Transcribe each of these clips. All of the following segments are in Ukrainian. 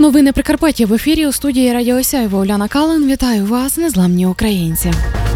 Новини Прикарпаття в ефірі. У студії Радіо Сяйво Уляна Калин. Вітаю вас, незламні українці.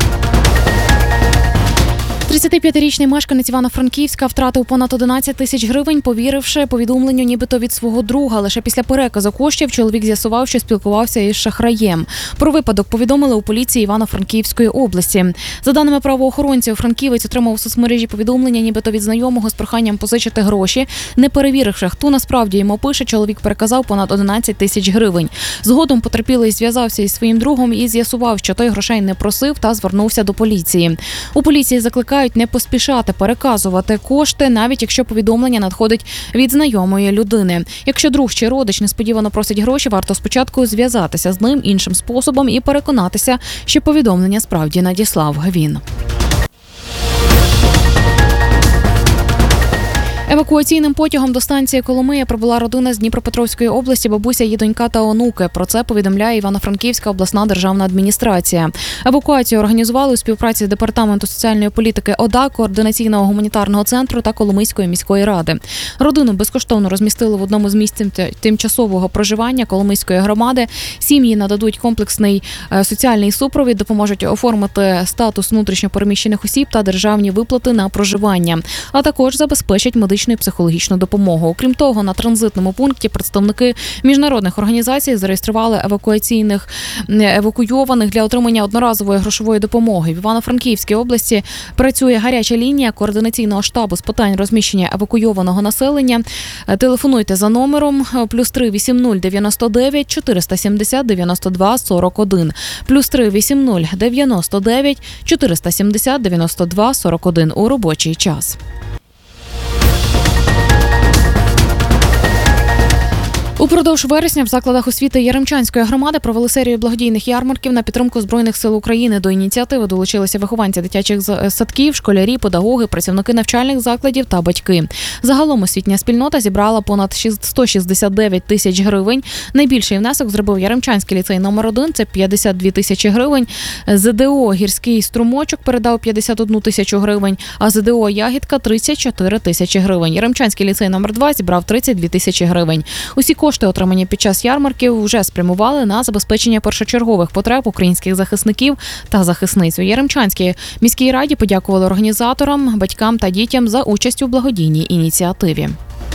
35-річний мешканець Івано-Франківська втратив понад 11 тисяч гривень, повіривши повідомленню нібито від свого друга. Лише після переказу коштів чоловік з'ясував, що спілкувався із шахраєм. Про випадок повідомили у поліції Івано-Франківської області. За даними правоохоронців, франківець отримав у соцмережі повідомлення нібито від знайомого з проханням позичити гроші. Не перевіривши, хто насправді йому пише, чоловік переказав понад 11 тисяч гривень. Згодом потерпілий зв'язався із своїм другом і з'ясував, що той грошей не просив, та звернувся до поліції. У поліції закликають не поспішати переказувати кошти, навіть якщо повідомлення надходить від знайомої людини. Якщо друг чи родич несподівано просить гроші, варто спочатку зв'язатися з ним іншим способом і переконатися, що повідомлення справді надіслав він. Евакуаційним потягом до станції Коломия прибула родина з Дніпропетровської області, бабуся, її донька та онуки. Про це повідомляє Івано-Франківська обласна державна адміністрація. Евакуацію організували у співпраці з Департаменту соціальної політики ОДА, Координаційного гуманітарного центру та Коломийської міської ради. Родину безкоштовно розмістили в одному з місць тимчасового проживання Коломийської громади. Сім'ї нададуть комплексний соціальний супровід, допоможуть оформити статус внутрішньо переміщених осіб та державні виплати на проживання, а також забезпечать медичну і психологічну допомогу. Окрім того, на транзитному пункті представники міжнародних організацій зареєстрували евакуйованих для отримання одноразової грошової допомоги. В Івано-Франківській області працює гаряча лінія координаційного штабу з питань розміщення евакуйованого населення. Телефонуйте за номером +3 80 99 470 92 41, +3 80 99 470 92 41 у робочий час. Упродовж вересня в закладах освіти Яремчанської громади провели серію благодійних ярмарків на підтримку Збройних сил України. До ініціативи долучилися вихованці дитячих садків, школярі, педагоги, працівники навчальних закладів та батьки. Загалом освітня спільнота зібрала понад 169 тисяч гривень. Найбільший внесок зробив Яремчанський ліцей номер 1 – це 52 тисячі гривень. ЗДО «Гірський струмочок» передав 51 тисячу гривень, а ЗДО «Ягідка» – 34 тисячі гривень. Яремчанський ліцей номер 2 зібрав 32 тисячі гривень. Усі кошти, отримані під час ярмарків, вже спрямували на забезпечення першочергових потреб українських захисників та захисниць. У Яремчанській міській раді подякували організаторам, батькам та дітям за участь у благодійній ініціативі.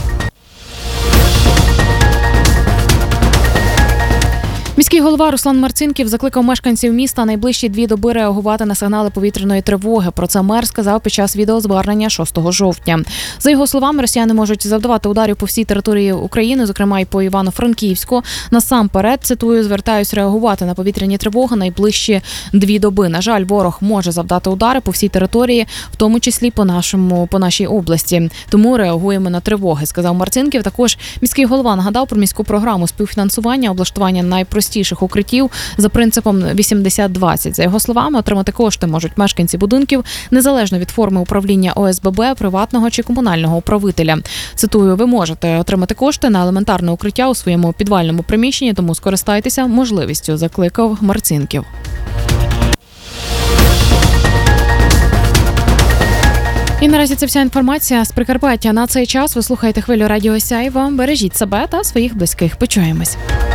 Міський голова Руслан Марцинків закликав мешканців міста найближчі 2 доби реагувати на сигнали повітряної тривоги. Про це мер сказав під час відеозвернення 6 жовтня. За його словами, росіяни можуть завдавати ударів по всій території України, зокрема й по Івано-Франківську. Насамперед, цитую, звертаюсь реагувати на повітряні тривоги найближчі 2 доби. На жаль, ворог може завдати удари по всій території, в тому числі по нашій області. Тому реагуємо на тривоги, сказав Марцинків. Також міський голова нагадав про міську програму співфінансування облаштування найпростіших укриттів за принципом 80-20. За його словами, отримати кошти можуть мешканці будинків незалежно від форми управління ОСББ, приватного чи комунального управителя. Цитую, ви можете отримати кошти на елементарне укриття у своєму підвальному приміщенні, тому скористайтеся можливістю, закликав Марцинків. І наразі це вся інформація з Прикарпаття. На цей час ви слухаєте хвилю Радіо Сяйво. Бережіть себе та своїх близьких. Почуємось.